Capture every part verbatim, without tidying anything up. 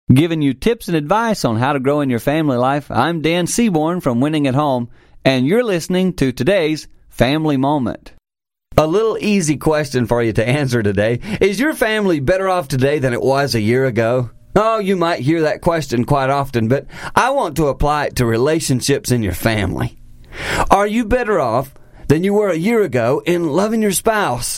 Giving you tips and advice on how to grow in your family life, I'm Dan Seaborn from Winning at Home, and you're listening to today's Family Moment. A little easy question for you to answer today. Is your family better off today than it was a year ago? Oh, you might hear that question quite often, but I want to apply it to relationships in your family. Are you better off than you were a year ago in loving your spouse?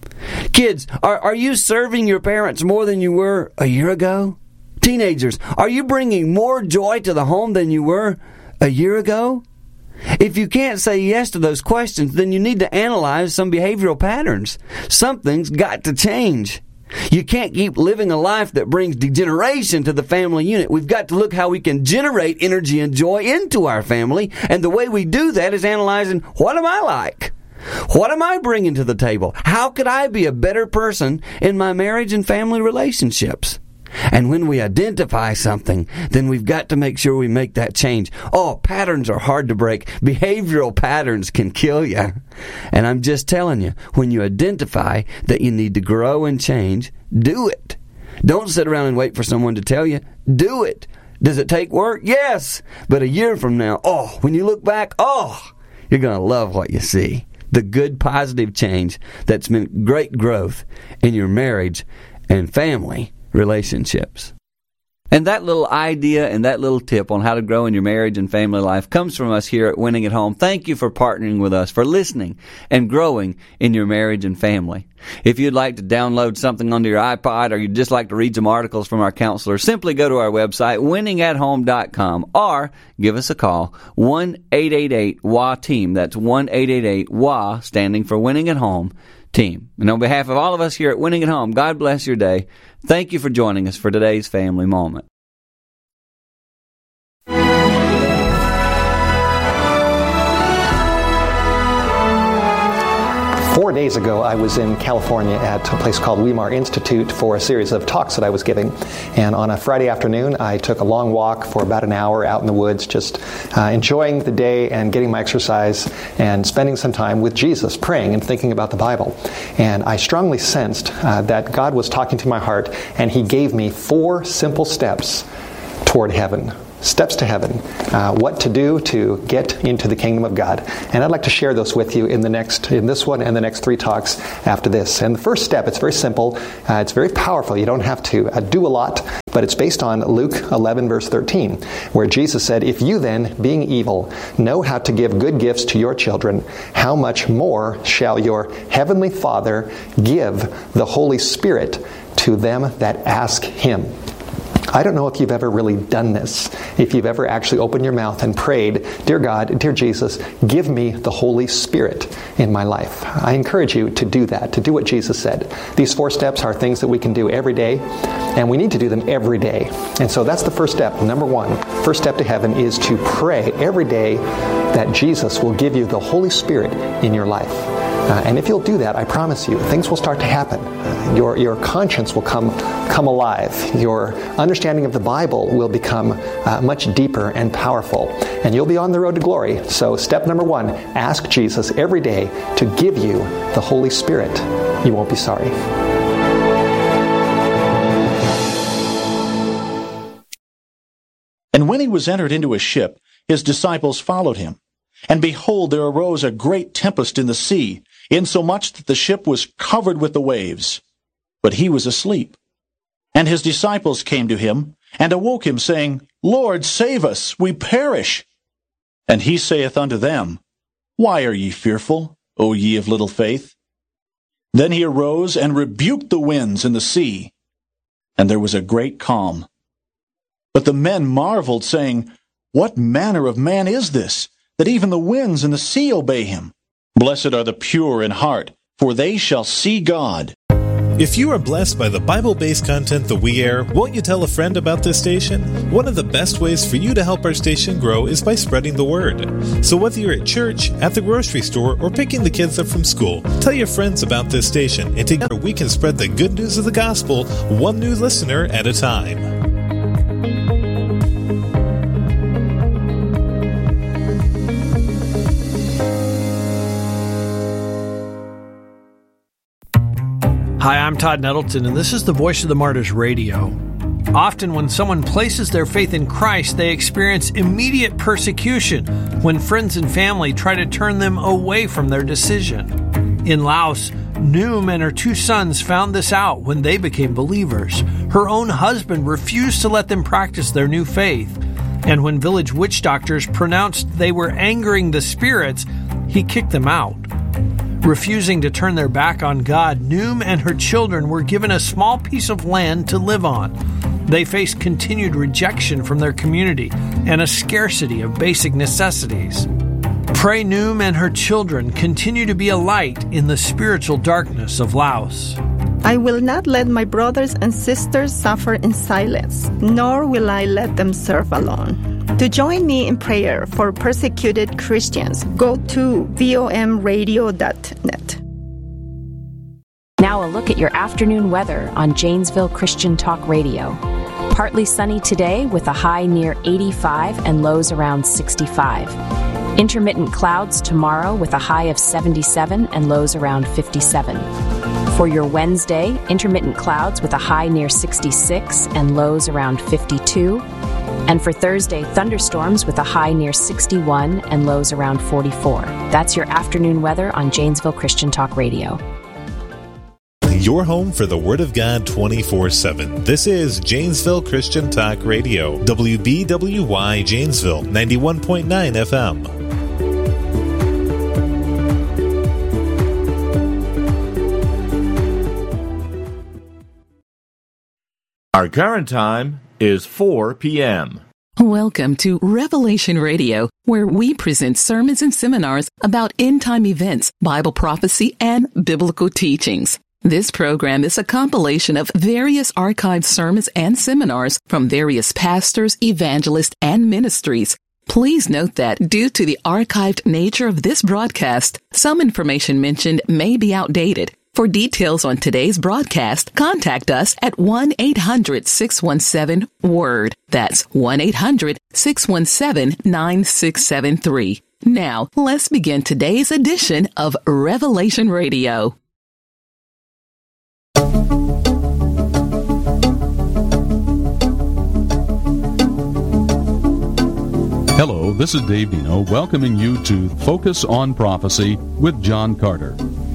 Kids, are, are you serving your parents more than you were a year ago? Teenagers, are you bringing more joy to the home than you were a year ago? If you can't say yes to those questions, then you need to analyze some behavioral patterns. Something's got to change. You can't keep living a life that brings degeneration to the family unit. We've got to look how we can generate energy and joy into our family, and the way we do that is analyzing, what am I like? What am I bringing to the table? How could I be a better person in my marriage and family relationships? And when we identify something, then we've got to make sure we make that change. Oh, patterns are hard to break. Behavioral patterns can kill you. And I'm just telling you, when you identify that you need to grow and change, do it. Don't sit around and wait for someone to tell you. Do it. Does it take work? Yes. But a year from now, oh, when you look back, oh, you're going to love what you see. The good, positive change that's meant great growth in your marriage and family relationships. And that little idea and that little tip on how to grow in your marriage and family life comes from us here at Winning at Home. Thank you for partnering with us, for listening and growing in your marriage and family. If you'd like to download something onto your iPod, or you'd just like to read some articles from our counselors, simply go to our website, winning at home dot com, or give us a call, one eight eight eight W A team. That's one eight eight eight W A, standing for Winning at Home Team. And on behalf of all of us here at Winning at Home, God bless your day. Thank you for joining us for today's Family Moment. Four days ago, I was in California at a place called Weimar Institute for a series of talks that I was giving. And on a Friday afternoon, I took a long walk for about an hour out in the woods, just uh, enjoying the day and getting my exercise and spending some time with Jesus, praying and thinking about the Bible. And I strongly sensed uh, that God was talking to my heart, and He gave me four simple steps toward heaven. Steps to heaven, uh, what to do to get into the kingdom of God. And I'd like to share those with you in the next, in this one and the next three talks after this. And the first step, it's very simple, uh, it's very powerful. You don't have to uh, do a lot, but it's based on Luke eleven, verse thirteen, where Jesus said, "If you then, being evil, know how to give good gifts to your children, how much more shall your heavenly Father give the Holy Spirit to them that ask Him?" I don't know if you've ever really done this, if you've ever actually opened your mouth and prayed, "Dear God, dear Jesus, give me the Holy Spirit in my life." I encourage you to do that, to do what Jesus said. These four steps are things that we can do every day, and we need to do them every day. And so that's the first step. Number one, first step to heaven is to pray every day that Jesus will give you the Holy Spirit in your life. Uh, and if you'll do that, I promise you, things will start to happen. Uh, your your conscience will come come alive. Your understanding of the Bible will become uh, much deeper and powerful. And you'll be on the road to glory. So step number one, ask Jesus every day to give you the Holy Spirit. You won't be sorry. And when he was entered into a ship, his disciples followed him. And behold, there arose a great tempest in the sea, insomuch that the ship was covered with the waves. But he was asleep. And his disciples came to him, and awoke him, saying, Lord, save us, we perish. And he saith unto them, Why are ye fearful, O ye of little faith? Then he arose and rebuked the winds and the sea, and there was a great calm. But the men marveled, saying, What manner of man is this, that even the winds and the sea obey him? Blessed are the pure in heart, for they shall see God. If you are blessed by the Bible-based content that we air, won't you tell a friend about this station? One of the best ways for you to help our station grow is by spreading the word. So whether you're at church, at the grocery store, or picking the kids up from school, tell your friends about this station, and together we can spread the good news of the gospel, one new listener at a time. Hi, I'm Todd Nettleton, and this is the Voice of the Martyrs Radio. Often when someone places their faith in Christ, they experience immediate persecution when friends and family try to turn them away from their decision. In Laos, Noom and her two sons found this out when they became believers. Her own husband refused to let them practice their new faith. And when village witch doctors pronounced they were angering the spirits, he kicked them out. Refusing to turn their back on God, Noom and her children were given a small piece of land to live on. They faced continued rejection from their community and a scarcity of basic necessities. Pray Noom and her children continue to be a light in the spiritual darkness of Laos. I will not let my brothers and sisters suffer in silence, nor will I let them serve alone. To join me in prayer for persecuted Christians, go to vom radio dot net. Now a look at your afternoon weather on Janesville Christian Talk Radio. Partly sunny today with a high near eighty-five and lows around sixty-five. Intermittent clouds tomorrow with a high of seventy-seven and lows around fifty-seven. For your Wednesday, intermittent clouds with a high near sixty-six and lows around fifty-two. And for Thursday, thunderstorms with a high near sixty-one and lows around forty-four. That's your afternoon weather on Janesville Christian Talk Radio. Your home for the Word of God twenty-four seven. This is Janesville Christian Talk Radio. W B W Y Janesville, ninety-one point nine F M. Our current time is four p.m. Welcome to Revelation Radio, where we present sermons and seminars about end-time events, Bible prophecy, and biblical teachings. This program is a compilation of various archived sermons and seminars from various pastors, evangelists, and ministries. Please note that due to the archived nature of this broadcast, some information mentioned may be outdated. For details on today's broadcast, contact us at one eight hundred six one seven WORD. That's one eight hundred six one seven nine six seven three. Now, let's begin today's edition of Revelation Radio. Hello, this is Dave Dino welcoming you to Focus on Prophecy with John Carter.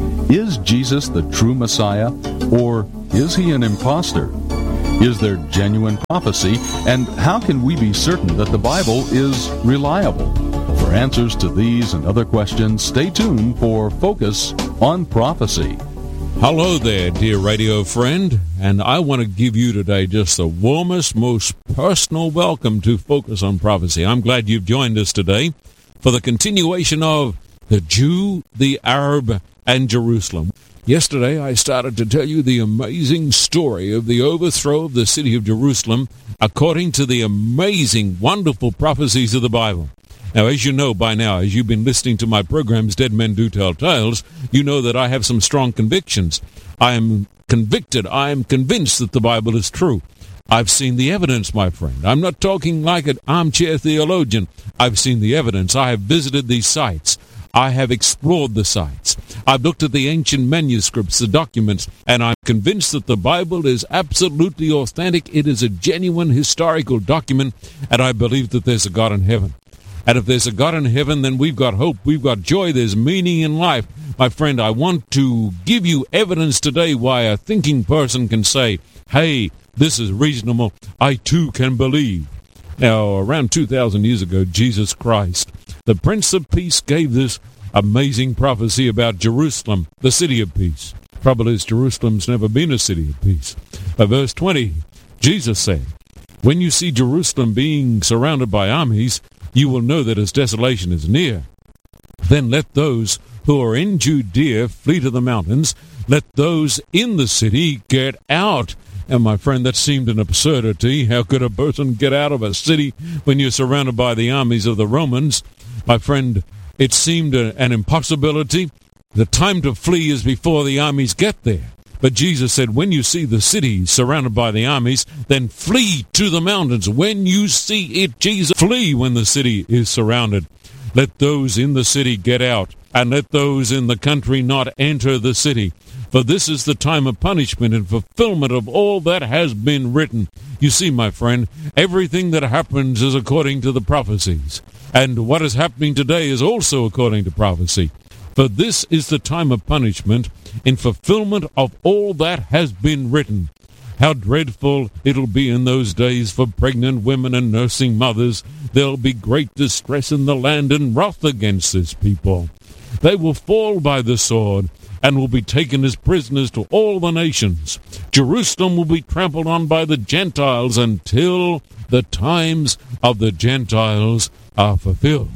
Is Jesus the true Messiah, or is he an impostor? Is there genuine prophecy, and how can we be certain that the Bible is reliable? For answers to these and other questions, stay tuned for Focus on Prophecy. Hello there, dear radio friend, and I want to give you today just the warmest, most personal welcome to Focus on Prophecy. I'm glad you've joined us today for the continuation of the Jew, the Arab, and Jerusalem. Yesterday, I started to tell you the amazing story of the overthrow of the city of Jerusalem according to the amazing, wonderful prophecies of the Bible. Now, as you know by now, as you've been listening to my programs, Dead Men Do Tell Tales, you know that I have some strong convictions. I am convicted, I am convinced that the Bible is true. I've seen the evidence, my friend. I'm not talking like an armchair theologian. I've seen the evidence. I have visited these sites. I have explored the sites. I've looked at the ancient manuscripts, the documents, and I'm convinced that the Bible is absolutely authentic. It is a genuine historical document, and I believe that there's a God in heaven. And if there's a God in heaven, then we've got hope, we've got joy, there's meaning in life. My friend, I want to give you evidence today why a thinking person can say, hey, this is reasonable, I too can believe. Now, around two thousand years ago, Jesus Christ, the Prince of Peace, gave this amazing prophecy about Jerusalem, the city of peace. Trouble is, Jerusalem's never been a city of peace. By verse twenty, Jesus said, when you see Jerusalem being surrounded by armies, you will know that its desolation is near. Then let those who are in Judea flee to the mountains. Let those in the city get out. And my friend, that seemed an absurdity. How could a person get out of a city when you're surrounded by the armies of the Romans? My friend, it seemed a, an impossibility. The time to flee is before the armies get there. But Jesus said, when you see the city surrounded by the armies, then flee to the mountains. When you see it, Jesus, flee when the city is surrounded. Let those in the city get out, and let those in the country not enter the city. For this is the time of punishment and fulfillment of all that has been written. You see, my friend, everything that happens is according to the prophecies. And what is happening today is also according to prophecy. For this is the time of punishment in fulfillment of all that has been written. How dreadful it'll be in those days for pregnant women and nursing mothers. There'll be great distress in the land and wrath against this people. They will fall by the sword and will be taken as prisoners to all the nations. Jerusalem will be trampled on by the Gentiles until the times of the Gentiles are fulfilled.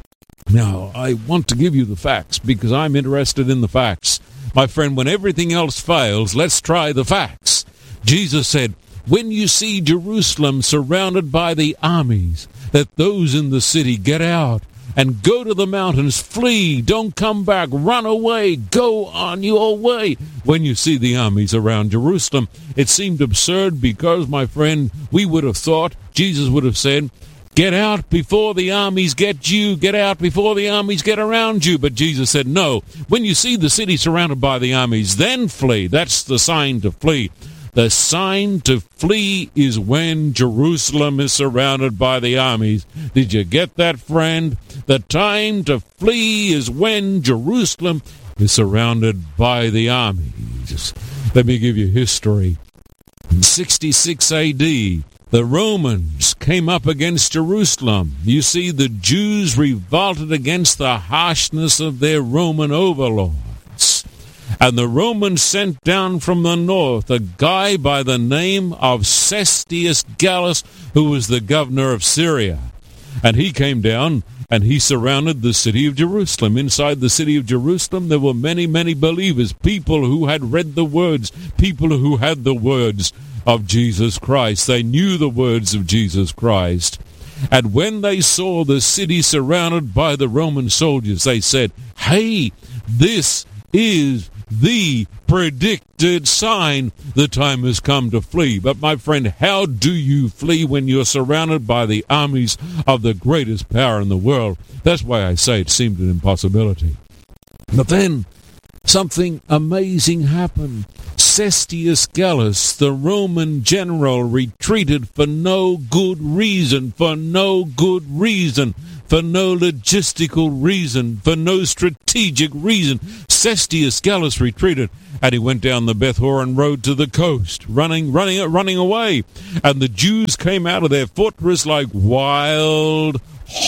Now, I want to give you the facts because I'm interested in the facts. My friend, when everything else fails, let's try the facts. Jesus said, when you see Jerusalem surrounded by the armies, that those in the city get out and go to the mountains, flee, don't come back, run away, go on your way. When you see the armies around Jerusalem, it seemed absurd because, my friend, we would have thought, Jesus would have said, get out before the armies get you. Get out before the armies get around you. But Jesus said, no. When you see the city surrounded by the armies, then flee. That's the sign to flee. The sign to flee is when Jerusalem is surrounded by the armies. Did you get that, friend? The time to flee is when Jerusalem is surrounded by the armies. Let me give you history. In sixty-six A D, the Romans came up against Jerusalem. You see, the Jews revolted against the harshness of their Roman overlords. And the Romans sent down from the north a guy by the name of Cestius Gallus, who was the governor of Syria. And he came down and he surrounded the city of Jerusalem. Inside the city of Jerusalem, there were many, many believers, people who had read the words, people who had the words of Jesus Christ. They knew the words of Jesus Christ. And when they saw the city surrounded by the Roman soldiers, they said, hey, this is the predicted sign. The time has come to flee. But my friend, how do you flee when you're surrounded by the armies of the greatest power in the world? That's why I say it seemed an impossibility. But then something amazing happened. Cestius Gallus, the Roman general, retreated for no good reason, for no good reason, for no logistical reason, for no strategic reason. Cestius Gallus retreated, and he went down the Beth Horon road to the coast, running, running, running away. And the Jews came out of their fortress like wild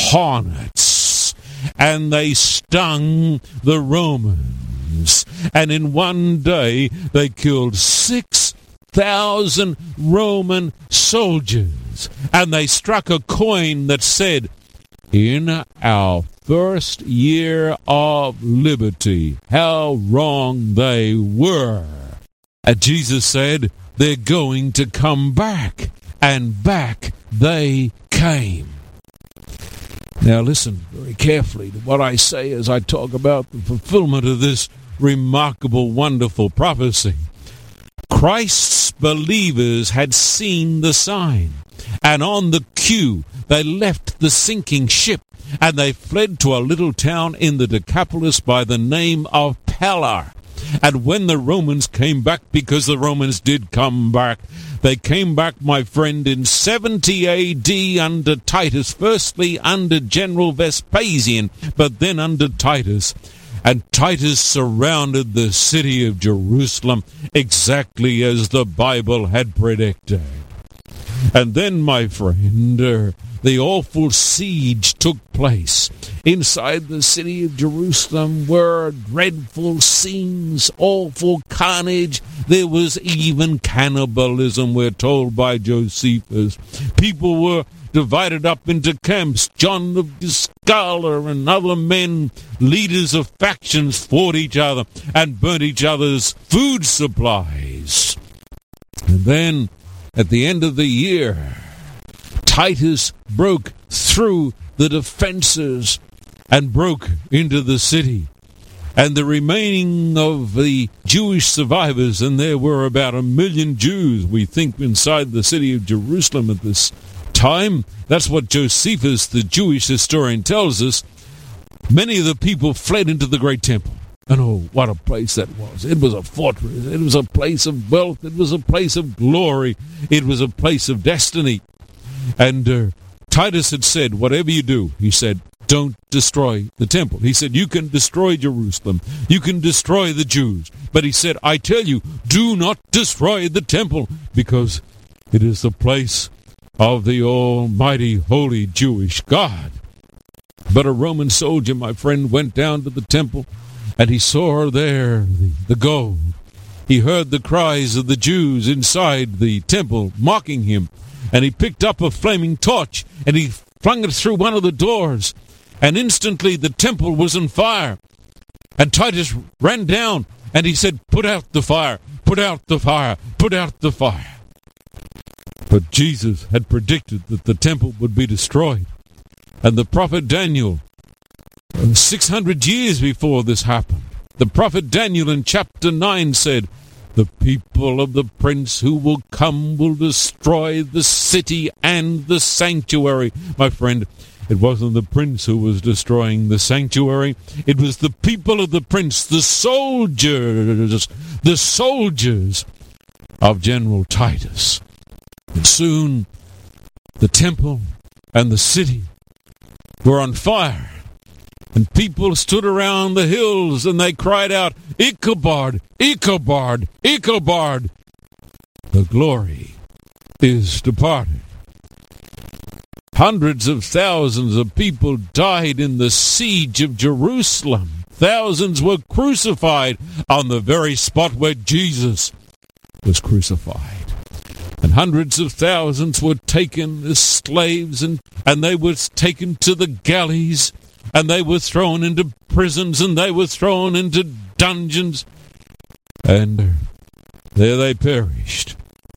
hornets, and they stung the Romans. And in one day, they killed six thousand Roman soldiers. And they struck a coin that said, in our first year of liberty. How wrong they were. And Jesus said, they're going to come back. And back they came. Now listen very carefully to what I say as I talk about the fulfillment of this remarkable, wonderful prophecy. Christ's believers had seen the sign, and on the cue they left the sinking ship, and they fled to a little town in the Decapolis by the name of Pella. And when the Romans came back, because the Romans did come back, they came back, my friend, in seventy A D under Titus, firstly under General Vespasian, but then under Titus. And Titus surrounded the city of Jerusalem exactly as the Bible had predicted. And then, my friend, uh, the awful siege took place. Inside the city of Jerusalem were dreadful scenes, awful carnage. There was even cannibalism, we're told by Josephus. People were divided up into camps. John of Giscala and other men, leaders of factions, fought each other and burnt each other's food supplies. And then, at the end of the year, Titus broke through the defenses and broke into the city. And the remaining of the Jewish survivors, and there were about a million Jews, we think, inside the city of Jerusalem at this time. That's what Josephus, the Jewish historian, tells us. Many of the people fled into the great temple. And oh, what a place that was. It was a fortress. It was a place of wealth. It was a place of glory. It was a place of destiny. And uh, Titus had said, whatever you do, he said, don't destroy the temple. He said, you can destroy Jerusalem. You can destroy the Jews. But he said, I tell you, do not destroy the temple, because it is the place of the almighty, holy Jewish God. But a Roman soldier, my friend, went down to the temple, and he saw there the, the gold. He heard the cries of the Jews inside the temple mocking him, and he picked up a flaming torch, and he flung it through one of the doors, and instantly the temple was on fire. And Titus ran down, and he said, put out the fire, put out the fire, put out the fire. But Jesus had predicted that the temple would be destroyed. And the prophet Daniel, six hundred years before this happened, the prophet Daniel in chapter nine said, the people of the prince who will come will destroy the city and the sanctuary. My friend, it wasn't the prince who was destroying the sanctuary. It was the people of the prince, the soldiers, the soldiers of General Titus. And soon the temple and the city were on fire. And people stood around the hills and they cried out, Ichabod, Ichabod, Ichabod. The glory is departed. Hundreds of thousands of people died in the siege of Jerusalem. Thousands were crucified on the very spot where Jesus was crucified. And hundreds of thousands were taken as slaves, and, and they were taken to the galleys, and they were thrown into prisons, and they were thrown into dungeons, and there they perished.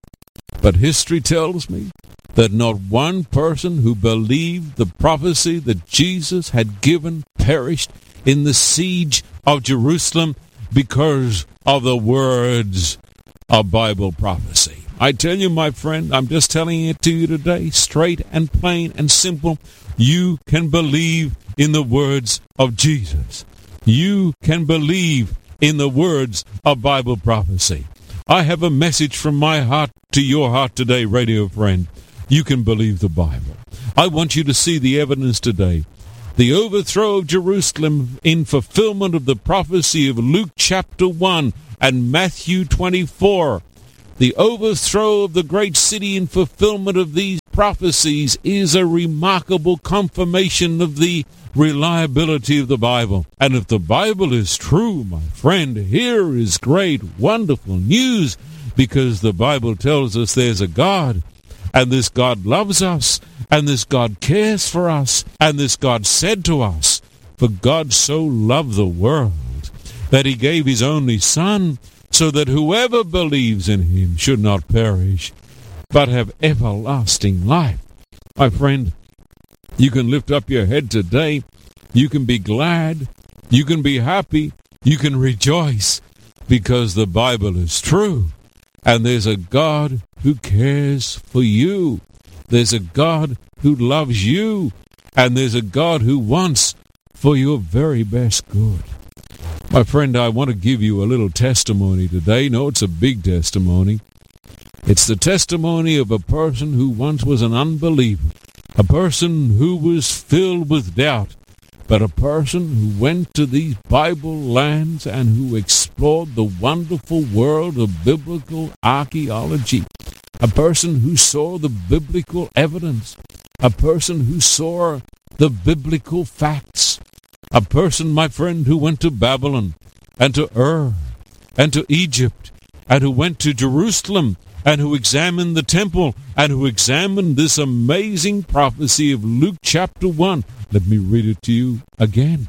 But history tells me that not one person who believed the prophecy that Jesus had given perished in the siege of Jerusalem because of the words of Bible prophecy. I tell you, my friend, I'm just telling it to you today, straight and plain and simple. You can believe in the words of Jesus. You can believe in the words of Bible prophecy. I have a message from my heart to your heart today, radio friend. You can believe the Bible. I want you to see the evidence today. The overthrow of Jerusalem in fulfillment of the prophecy of Luke chapter one and Matthew twenty-four. The overthrow of the great city in fulfillment of these prophecies is a remarkable confirmation of the reliability of the Bible. And if the Bible is true, my friend, here is great, wonderful news, because the Bible tells us there's a God, and this God loves us, and this God cares for us, and this God said to us, for God so loved the world that he gave his only Son, so that whoever believes in him should not perish, but have everlasting life. My friend, you can lift up your head today. You can be glad. You can be happy. You can rejoice, because the Bible is true. And there's a God who cares for you. There's a God who loves you. And there's a God who wants for your very best good. My friend, I want to give you a little testimony today. No, it's a big testimony. It's the testimony of a person who once was an unbeliever, a person who was filled with doubt, but a person who went to these Bible lands and who explored the wonderful world of biblical archaeology, a person who saw the biblical evidence, a person who saw the biblical facts, a person, my friend, who went to Babylon and to Ur and to Egypt and who went to Jerusalem and who examined the temple and who examined this amazing prophecy of Luke chapter one. Let me read it to you again.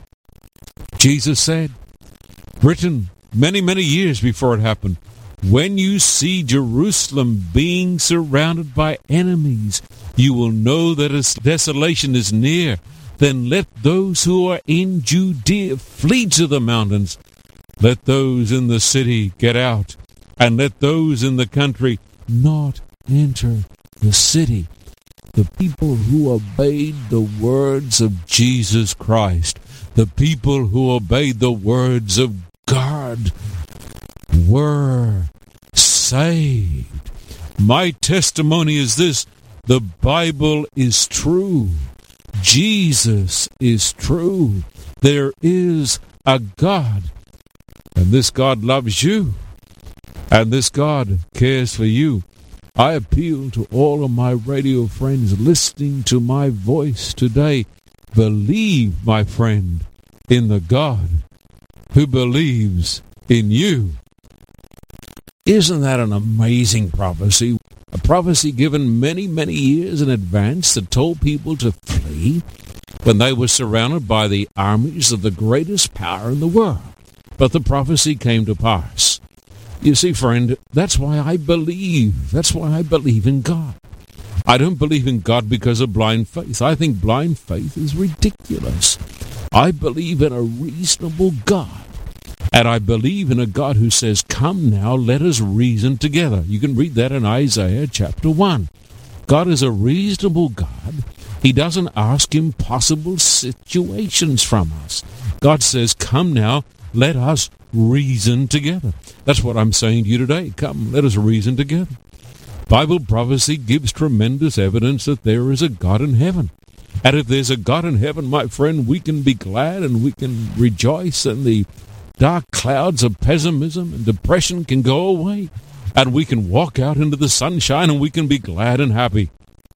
Jesus said, written many, many years before it happened, when you see Jerusalem being surrounded by enemies, you will know that its desolation is near. Then let those who are in Judea flee to the mountains. Let those in the city get out, and let those in the country not enter the city. The people who obeyed the words of Jesus Christ, the people who obeyed the words of God were saved. My testimony is this: the Bible is true. Jesus is true. There is a God, and this God loves you, and this God cares for you. I appeal to all of my radio friends listening to my voice today. Believe, my friend, in the God who believes in you. Isn't that an amazing prophecy? A prophecy given many, many years in advance that told people to flee when they were surrounded by the armies of the greatest power in the world. But the prophecy came to pass. You see, friend, that's why I believe. That's why I believe in God. I don't believe in God because of blind faith. I think blind faith is ridiculous. I believe in a reasonable God. And I believe in a God who says, "Come now, let us reason together." You can read that in Isaiah chapter one. God is a reasonable God. He doesn't ask impossible situations from us. God says, "Come now, let us reason together." That's what I'm saying to you today. Come, let us reason together. Bible prophecy gives tremendous evidence that there is a God in heaven. And if there's a God in heaven, my friend, we can be glad and we can rejoice, and the dark clouds of pessimism and depression can go away, and we can walk out into the sunshine and we can be glad and happy.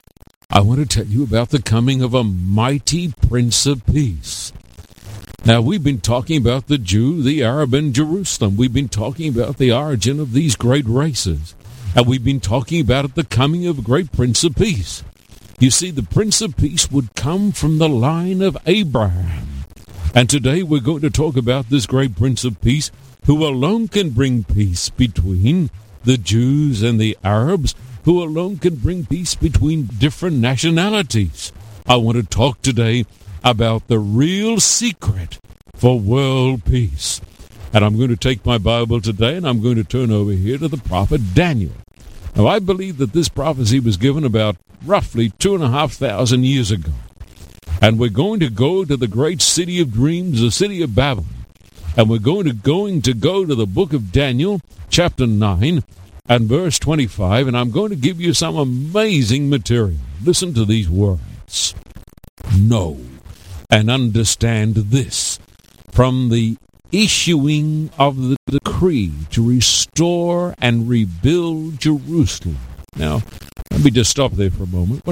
I want to tell you about the coming of a mighty Prince of Peace. Now, we've been talking about the Jew, the Arab, and Jerusalem. We've been talking about the origin of these great races. And we've been talking about the coming of a great Prince of Peace. You see, the Prince of Peace would come from the line of Abraham. And today we're going to talk about this great Prince of Peace, who alone can bring peace between the Jews and the Arabs, who alone can bring peace between different nationalities. I want to talk today about the real secret for world peace. And I'm going to take my Bible today and I'm going to turn over here to the prophet Daniel. Now, I believe that this prophecy was given about roughly two and a half thousand years ago. And we're going to go to the great city of dreams, the city of Babylon. And we're going to going to go to the book of Daniel, chapter nine, and verse twenty-five. And I'm going to give you some amazing material. Listen to these words. Know and understand this: from the issuing of the decree to restore and rebuild Jerusalem. Now, let me just stop there for a moment. What